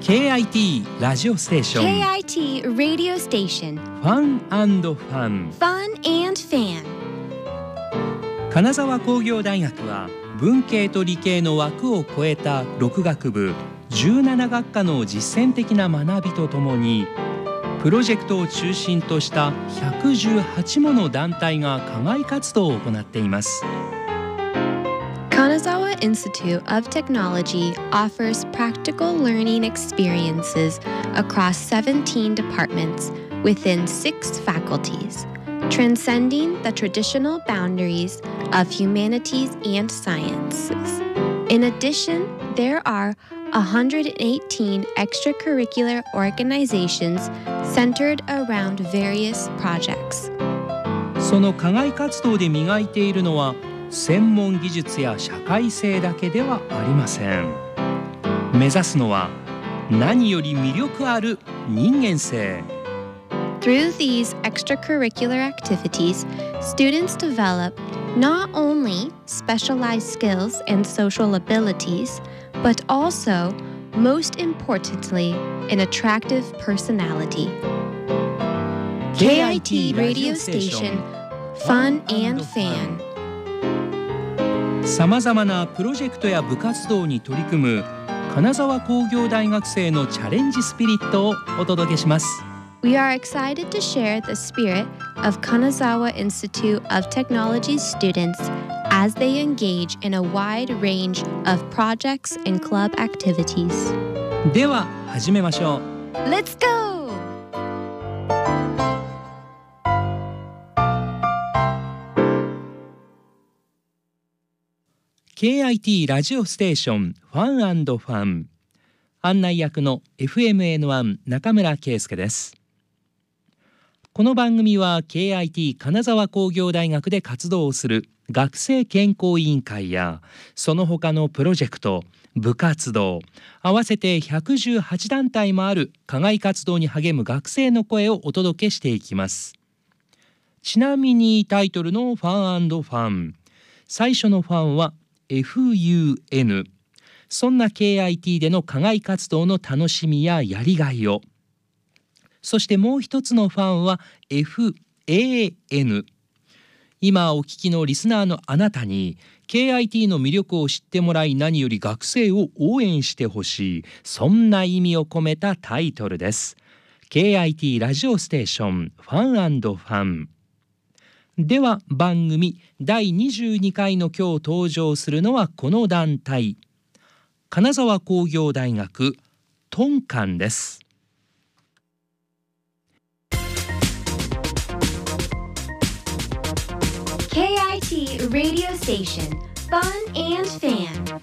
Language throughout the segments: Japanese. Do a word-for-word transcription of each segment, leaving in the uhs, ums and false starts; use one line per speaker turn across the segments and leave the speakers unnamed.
ケーアイティー ラジオステーション
ケーアイティー Radio Station
ファン&ファン
Fun and Fan
金沢工業大学は文系と理系の枠を超えたろく学部じゅうなな学科の実践的な学びとともにプロジェクトを中心としたひゃくじゅうはちもの団体が課外活動を行っています。
Kanazawa Institute of Technology offers practical learning experiences across seventeen departments within six faculties, transcending the traditional boundaries of humanities and sciences. In addition, there are one hundred eighteen extracurricular organizations centered around various projects.
その課外活動で磨いているのは専門技術や社会性だけではありません。目指すのは何より魅力ある人間性。
Through these extracurricular activities, students develop not only specialized skills and social abilities, but also, most importantly, an attractive personality. ケーアイティー Radio Station Fun and Fan
さまざまなプロジェクトや部活動に取り組む金沢工業大学生のチャレンジスピリットをお届けします。
We are excited to share the spirit of Kanazawa Institute of Technology's students as they engage in a wide range of projects and club activities.
では始めましょう。
Let's go!
ケーアイティー ラジオステーションファン&ファン案内役の エフエムエヌワン 中村圭介です。この番組は ケーアイティー 金沢工業大学で活動をする学生健康委員会やその他のプロジェクト、部活動合わせてひゃくじゅうはち団体もある課外活動に励む学生の声をお届けしていきます。ちなみにタイトルのファン&ファン、最初のファンはエフユーエヌ、 そんな ケーアイティー での課外活動の楽しみややりがいを、そしてもう一つのファンは エフエーエヌ、 今お聞きのリスナーのあなたに ケーアイティー の魅力を知ってもらい何より学生を応援してほしい、そんな意味を込めたタイトルです。 ケーアイティー ラジオステーションファン&ファンでは番組だいにじゅうにかいの今日登場するのはこの団体、金沢工業大学トンカンです。
ケーアイティー Radio Station Fun and Fan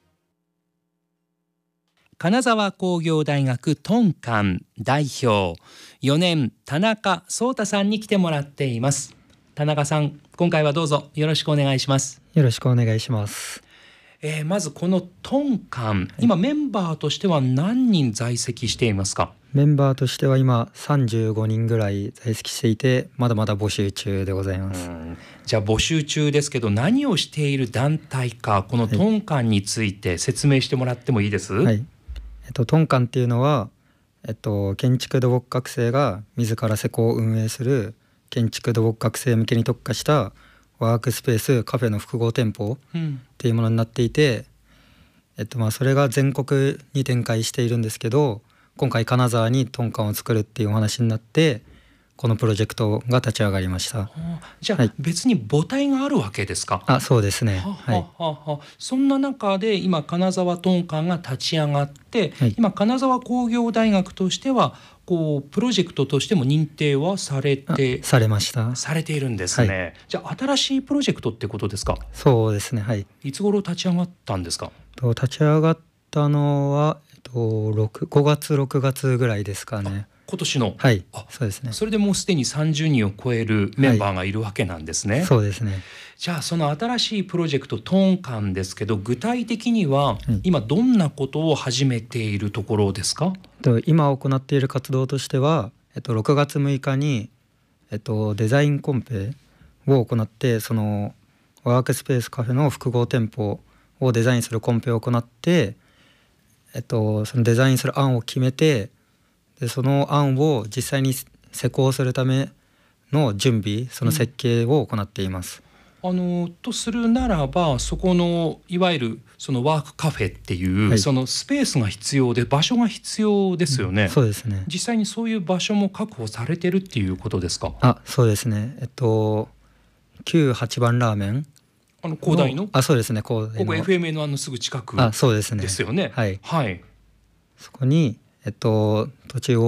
金沢工業大学トンカン代表よねん田中壮太さんに来てもらっています。田中さん、今回はどうぞよろしくお願いします。
よろしくお願いします。
えー、まずこのトンカン、今メンバーとしては何人在籍していますか？
メンバーとしては今さんじゅうごにんぐらい在籍していて、まだまだ募集中でございます。
うん、じゃあ募集中ですけど何をしている団体か、このトンカンについて説明してもらってもいいです？
はい、えっと、トンカンっていうのは、えっと、建築土木学生が自ら施工を運営する建築土木学生向けに特化したワークスペースカフェの複合店舗っていうものになっていて、えっと、まあそれが全国に展開しているんですけど、今回金沢にトンカンを作るっていうお話になってこのプロジェクトが立ち上がりました。は
あ、じゃあ、はい、別に母体があるわけですか？
あ、そうですね。
はははは、そんな中で今金沢トンカンが立ち上がって、はい、今金沢工業大学としてはこうプロジェクトとしても認定はされて
されました
されているんですね。はい、じゃあ新しいプロジェクトってことですか？
そうですね。はい。
いつ頃立ち上がったんですか？
と立ち上がったのは、えっと、ごがつろくがつぐらいですかね。
今年の。
はい。あ、そうですね。
それでもうすでにさんじゅうにんを超えるメンバーがいるわけなんですね。
はい、そうですね。
じゃあその新しいプロジェクトトンカンですけど、具体的には今どんなことを始めているところですか？
と今行っている活動としては、えっと、ろくがつむいかに、えっと、デザインコンペを行って、そのワークスペースカフェの複合店舗をデザインするコンペを行って、 えっと、そのデザインする案を決めて、でその案を実際に施工するための準備、その設計を行っています。
うん、あのとするならば、そこのいわゆるそのワークカフェっていう、はい、そのスペースが必要で場所が必要ですよね。うん、
そうですね。
実際にそういう場所も確保されてるっていうことですか？
あ、そうですね。えっときゅうはちばんラーメン、
あの広大の、
あ、そうですね、広大の
ここ エフエムエヌワン のすぐ近くですよね。
あ、そうですね。
はい、
はい、そこに、えっと、途中